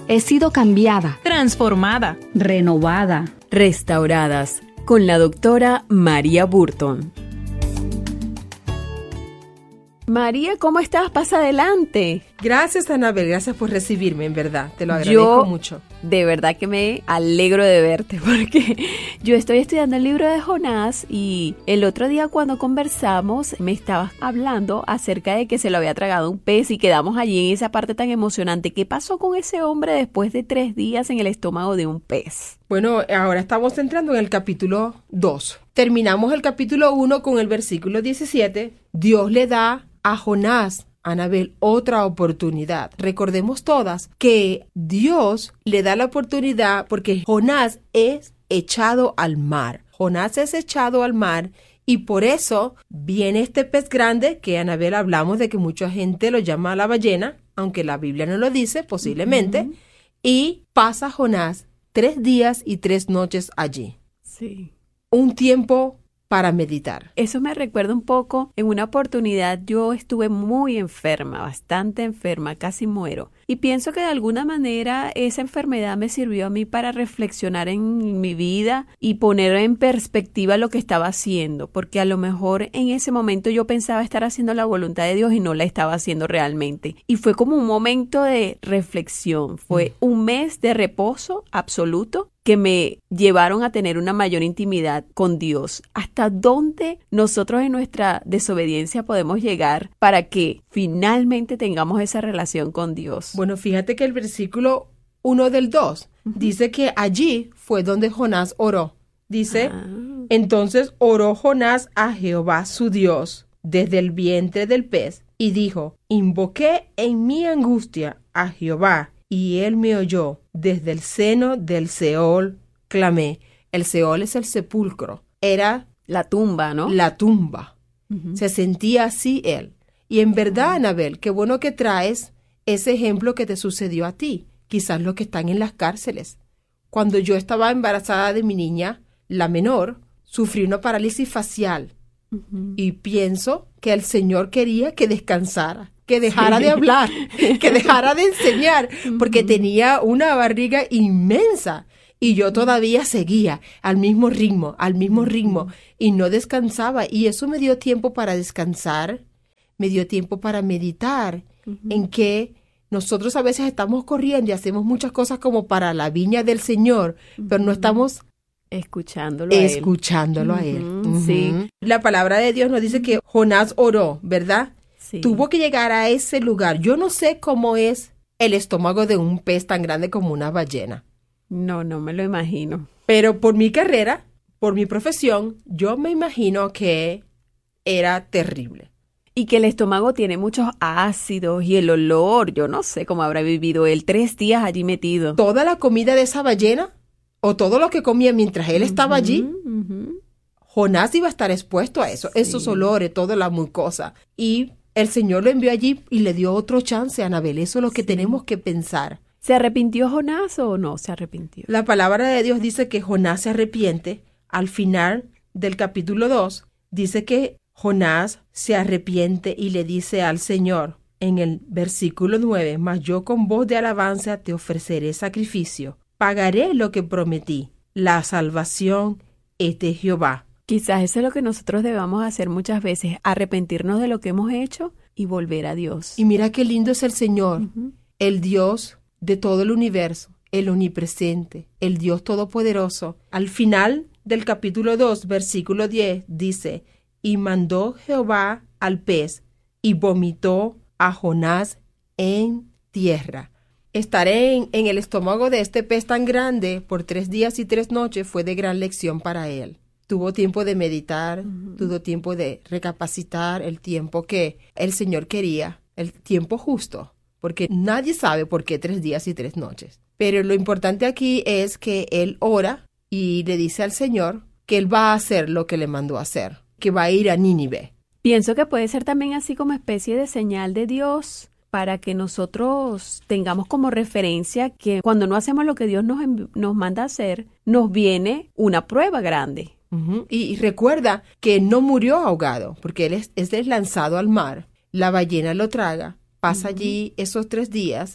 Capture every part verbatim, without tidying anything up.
He sido cambiada, transformada, renovada, restauradas con la doctora María Burton. María, ¿cómo estás? Pasa adelante. Gracias, Anabel, gracias por recibirme, en verdad, te lo agradezco yo, mucho. De verdad que me alegro de verte, porque yo estoy estudiando el libro de Jonás y el otro día cuando conversamos me estabas hablando acerca de que se lo había tragado un pez y quedamos allí en esa parte tan emocionante. ¿Qué pasó con ese hombre después de tres días en el estómago de un pez? Bueno, ahora estamos entrando en el capítulo dos. Terminamos el capítulo uno con el versículo diecisiete. Dios le da a Jonás, Anabel, otra oportunidad. Recordemos todas que Dios le da la oportunidad porque Jonás es echado al mar. Jonás es echado al mar y por eso viene este pez grande que, Anabel, hablamos de que mucha gente lo llama la ballena, aunque la Biblia no lo dice, posiblemente, uh-huh. Y pasa Jonás tres días y tres noches allí. Sí. Un tiempo para meditar. Eso me recuerda un poco, en una oportunidad yo estuve muy enferma, bastante enferma, casi muero. Y pienso que de alguna manera esa enfermedad me sirvió a mí para reflexionar en mi vida y poner en perspectiva lo que estaba haciendo, porque a lo mejor en ese momento yo pensaba estar haciendo la voluntad de Dios y no la estaba haciendo realmente. Y fue como un momento de reflexión, fue mm. un mes de reposo absoluto que me llevaron a tener una mayor intimidad con Dios. ¿Hasta dónde nosotros en nuestra desobediencia podemos llegar para que finalmente tengamos esa relación con Dios? Bueno, fíjate que el versículo uno del dos uh-huh. dice que allí fue donde Jonás oró. Dice, ah. entonces oró Jonás a Jehová su Dios desde el vientre del pez y dijo, invoqué en mi angustia a Jehová y él me oyó. Desde el seno del Seol clamé. El Seol es el sepulcro. Era la tumba, ¿no? La tumba. Uh-huh. Se sentía así él. Y en verdad, uh-huh. Anabel, qué bueno que traes ese ejemplo que te sucedió a ti. Quizás los que están en las cárceles. Cuando yo estaba embarazada de mi niña, la menor, sufrí una parálisis facial. Uh-huh. Y pienso que el Señor quería que descansara. Que dejara sí. de hablar, que dejara de enseñar, porque uh-huh. tenía una barriga inmensa y yo todavía seguía al mismo ritmo, al mismo ritmo y no descansaba. Y eso me dio tiempo para descansar, me dio tiempo para meditar uh-huh. en que nosotros a veces estamos corriendo y hacemos muchas cosas como para la viña del Señor, uh-huh. pero no estamos escuchándolo a escuchándolo él. a él. Uh-huh. Uh-huh. Sí. La palabra de Dios nos dice que Jonás oró, ¿verdad? Sí. Tuvo que llegar a ese lugar. Yo no sé cómo es el estómago de un pez tan grande como una ballena. No, no me lo imagino. Pero por mi carrera, por mi profesión, yo me imagino que era terrible. Y que el estómago tiene muchos ácidos y el olor, yo no sé cómo habrá vivido él tres días allí metido. Toda la comida de esa ballena o todo lo que comía mientras él estaba uh-huh, allí, uh-huh. Jonás iba a estar expuesto a eso, sí. esos olores, toda la mucosa. Y el Señor lo envió allí y le dio otro chance, Anabel. Eso es lo que sí. tenemos que pensar. ¿Se arrepintió Jonás o no se arrepintió? La palabra de Dios dice que Jonás se arrepiente. Al final del capítulo dos, dice que Jonás se arrepiente y le dice al Señor, en el versículo nueve, mas yo con voz de alabanza te ofreceré sacrificio. Pagaré lo que prometí. La salvación es de Jehová. Quizás eso es lo que nosotros debamos hacer muchas veces, arrepentirnos de lo que hemos hecho y volver a Dios. Y mira qué lindo es el Señor, uh-huh. el Dios de todo el universo, el omnipresente, el Dios todopoderoso. Al final del capítulo dos, versículo diez, dice, y mandó Jehová al pez y vomitó a Jonás en tierra. Estar en, en el estómago de este pez tan grande por tres días y tres noches fue de gran lección para él. Tuvo tiempo de meditar, uh-huh. tuvo tiempo de recapacitar, el tiempo que el Señor quería, el tiempo justo, porque nadie sabe por qué tres días y tres noches. Pero lo importante aquí es que él ora y le dice al Señor que él va a hacer lo que le mandó a hacer, que va a ir a Nínive. Pienso que puede ser también así como especie de señal de Dios para que nosotros tengamos como referencia que cuando no hacemos lo que Dios nos, nos manda a hacer, nos viene una prueba grande. Uh-huh. Y, y recuerda que no murió ahogado, porque él es, es lanzado al mar. La ballena lo traga, pasa uh-huh. allí esos tres días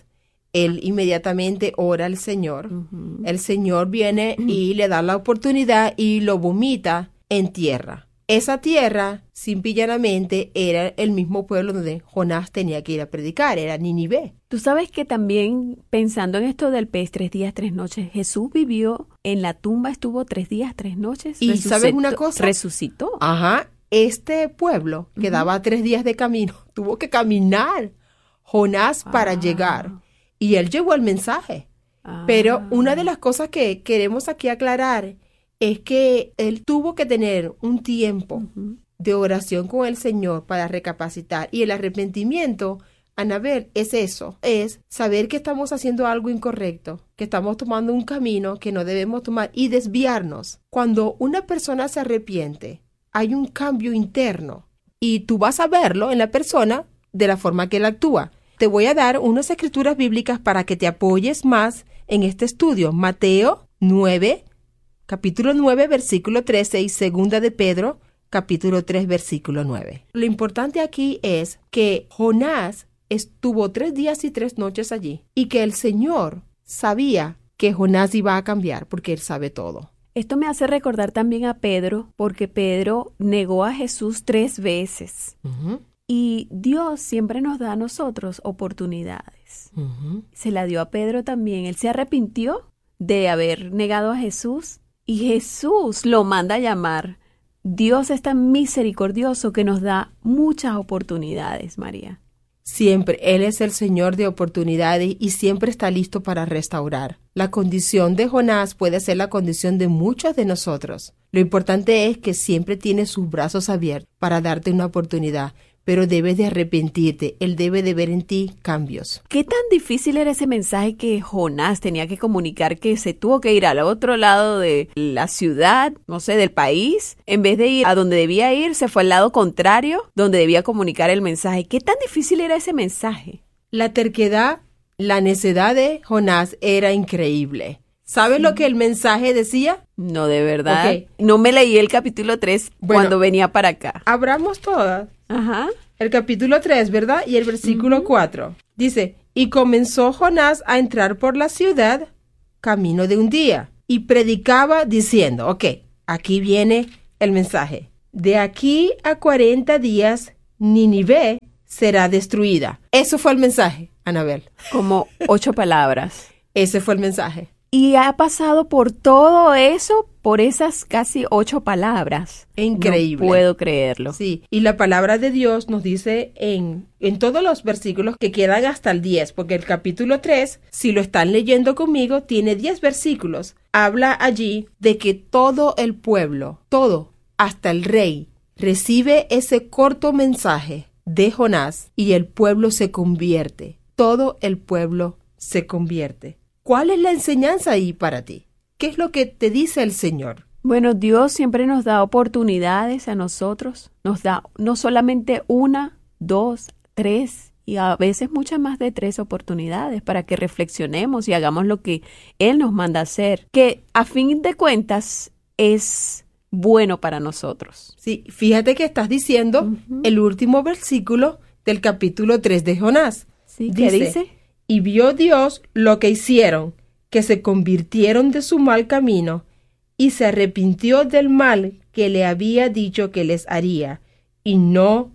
él inmediatamente ora al Señor. Ujú. El Señor viene y le da la oportunidad y lo vomita en tierra. Esa tierra, simple y llanamente, era el mismo pueblo donde Jonás tenía que ir a predicar, era Nínive. Tú sabes que también, pensando en esto del pez, tres días, tres noches, Jesús vivió en la tumba, estuvo tres días, tres noches. ¿Y resucitó- sabes una cosa? Resucitó. Ajá, este pueblo Ujú. quedaba tres días de camino, tuvo que caminar Jonás para Ah. llegar. Y él llevó el mensaje. Ah. Pero una de las cosas que queremos aquí aclarar es que él tuvo que tener un tiempo Ujú. de oración con el Señor para recapacitar. Y el arrepentimiento, Anabel, es eso, es saber que estamos haciendo algo incorrecto, que estamos tomando un camino que no debemos tomar y desviarnos. Cuando una persona se arrepiente, hay un cambio interno y tú vas a verlo en la persona de la forma que él actúa. Te voy a dar unas escrituras bíblicas para que te apoyes más en este estudio. Mateo nueve, capítulo nueve, versículo trece y segunda de Pedro, capítulo tres, versículo nueve. Lo importante aquí es que Jonás estuvo tres días y tres noches allí y que el Señor sabía que Jonás iba a cambiar porque él sabe todo. Esto me hace recordar también a Pedro, porque Pedro negó a Jesús tres veces. Uh-huh, Y Dios siempre nos da a nosotros oportunidades. uh-huh. Se la dio a Pedro también. Él se arrepintió de haber negado a Jesús y Jesús lo manda a llamar. Dios es tan misericordioso que nos da muchas oportunidades, María. Siempre, Él es el Señor de oportunidades y siempre está listo para restaurar. La condición de Jonás puede ser la condición de muchos de nosotros. Lo importante es que siempre tiene sus brazos abiertos para darte una oportunidad, pero debes de arrepentirte. Él debe de ver en ti cambios. ¿Qué tan difícil era ese mensaje que Jonás tenía que comunicar, que se tuvo que ir al otro lado de la ciudad, no sé, del país? En vez de ir a donde debía ir, se fue al lado contrario, donde debía comunicar el mensaje. ¿Qué tan difícil era ese mensaje? La terquedad, la necedad de Jonás era increíble. ¿Sabes Sí. lo que el mensaje decía? No, de verdad. Ok. No me leí el capítulo tres Bueno. cuando venía para acá. Abramos todas. Ajá. El capítulo tres, ¿verdad? Y el versículo cuatro. Dice, y comenzó Jonás a entrar por la ciudad camino de un día y predicaba diciendo, ok, aquí viene el mensaje. De aquí a cuarenta días, Nínive será destruida. Eso fue el mensaje, Anabel. Como ocho palabras. Ese fue el mensaje. Y ha pasado por todo eso, por esas casi ocho palabras. Increíble. No puedo creerlo. Sí, y la palabra de Dios nos dice en, en todos los versículos que quedan hasta el diez, porque el capítulo tres, si lo están leyendo conmigo, tiene diez versículos. Habla allí de que todo el pueblo, todo, hasta el rey, recibe ese corto mensaje de Jonás y el pueblo se convierte. Todo el pueblo se convierte. ¿Cuál es la enseñanza ahí para ti? ¿Qué es lo que te dice el Señor? Bueno, Dios siempre nos da oportunidades a nosotros. Nos da no solamente una, dos, tres y a veces muchas más de tres oportunidades para que reflexionemos y hagamos lo que Él nos manda hacer, que a fin de cuentas es bueno para nosotros. Sí, fíjate que estás diciendo Ujú. el último versículo del capítulo tres de Jonás. ¿Sí? ¿Qué Dice, dice? y vio Dios lo que hicieron, que se convirtieron de su mal camino, y se arrepintió del mal que le había dicho que les haría, y no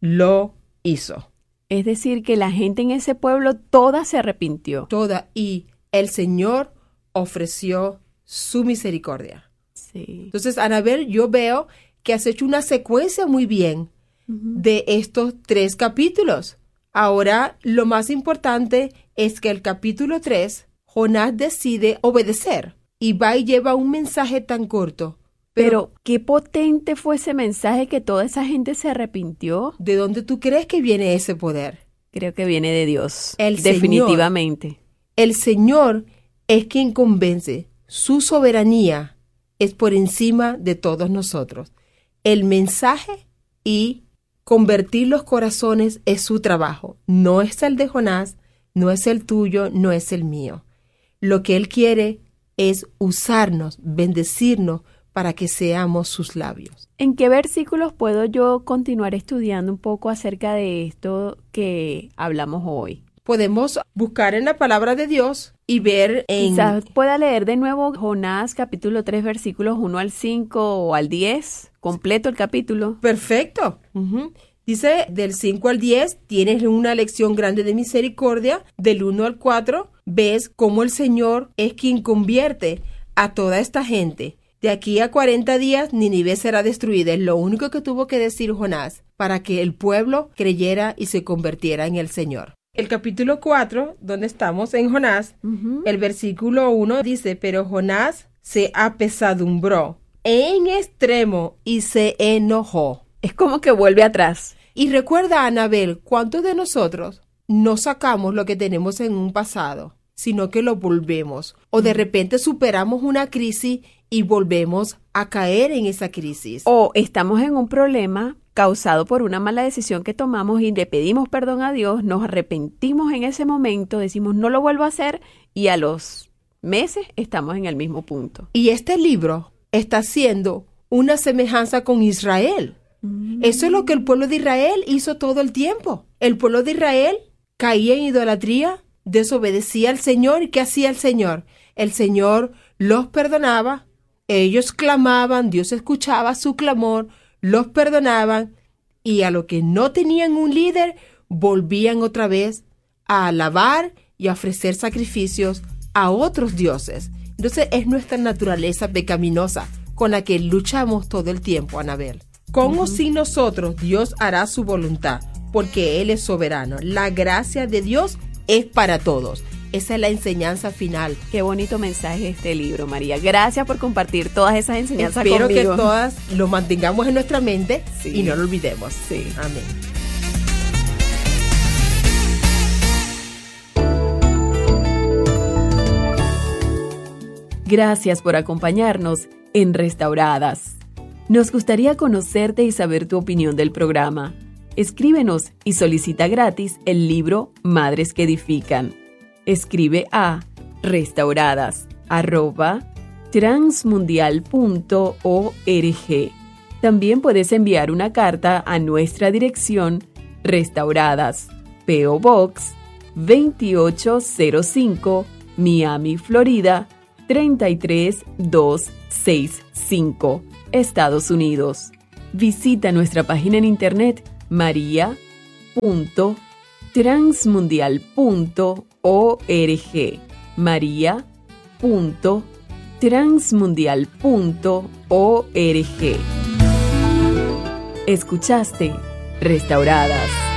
lo hizo. Es decir, que la gente en ese pueblo toda se arrepintió. Toda, y el Señor ofreció su misericordia. Sí. Entonces, Anabel, yo veo que has hecho una secuencia muy bien Ujú. de estos tres capítulos. Ahora, lo más importante es que el capítulo tres, Jonás decide obedecer y va y lleva un mensaje tan corto. Pero, Pero qué potente fue ese mensaje que toda esa gente se arrepintió. ¿de dónde tú crees que viene ese poder? Creo que viene de Dios. El Definitivamente. El Señor es quien convence. Su soberanía es por encima de todos nosotros. El mensaje y convertir los corazones es su trabajo. No es el de Jonás, no es el tuyo, no es el mío. Lo que Él quiere es usarnos, bendecirnos para que seamos sus labios. ¿En qué versículos puedo yo continuar estudiando un poco acerca de esto que hablamos hoy? podemos buscar en la palabra de Dios y ver en... Quizás pueda leer de nuevo Jonás capítulo tres versículos uno al cinco o al diez, completo el capítulo. Perfecto. Uh-huh. Dice del cinco al diez, tienes una lección grande de misericordia. Del uno al cuatro, ves cómo el Señor es quien convierte a toda esta gente. De aquí a cuarenta días, Nínive será destruida. Es lo único que tuvo que decir Jonás para que el pueblo creyera y se convirtiera en el Señor. El capítulo cuatro, donde estamos en Jonás, uh-huh. el versículo uno dice, pero Jonás se apesadumbró en extremo y se enojó. Es como que vuelve atrás. Y recuerda, Anabel, ¿cuántos de nosotros no sacamos lo que tenemos en un pasado, sino que lo volvemos? O de repente superamos una crisis y volvemos a caer en esa crisis. O estamos en un problema causado por una mala decisión que tomamos y le pedimos perdón a Dios, nos arrepentimos en ese momento, decimos no lo vuelvo a hacer y a los meses estamos en el mismo punto. Y este libro está haciendo una semejanza con Israel. Mm. Eso es lo que el pueblo de Israel hizo todo el tiempo. El pueblo de Israel caía en idolatría, desobedecía al Señor. ¿Y qué hacía el Señor? El Señor los perdonaba, ellos clamaban, Dios escuchaba su clamor, los perdonaban y a lo que no tenían un líder, volvían otra vez a alabar y a ofrecer sacrificios a otros dioses. Entonces es nuestra naturaleza pecaminosa con la que luchamos todo el tiempo, Anabel. Con uh-huh. o sin nosotros, Dios hará su voluntad, porque Él es soberano. La gracia de Dios es para todos. Esa es la enseñanza final. Qué bonito mensaje este libro, María. Gracias por compartir todas esas enseñanzas Espero conmigo. Espero que todas lo mantengamos en nuestra mente sí. y no lo olvidemos. Sí. Amén. Gracias por acompañarnos en Restauradas. Nos gustaría conocerte y saber tu opinión del programa. Escríbenos y solicita gratis el libro Madres que Edifican. Escribe a restauradas arroba transmundial punto org. También puedes enviar una carta a nuestra dirección Restauradas, P O Box veintiocho cero cinco, Miami, Florida treinta y tres mil doscientos sesenta y cinco, Estados Unidos. Visita nuestra página en internet maria punto transmundial punto org, maria punto transmundial punto org. Escuchaste Restauradas.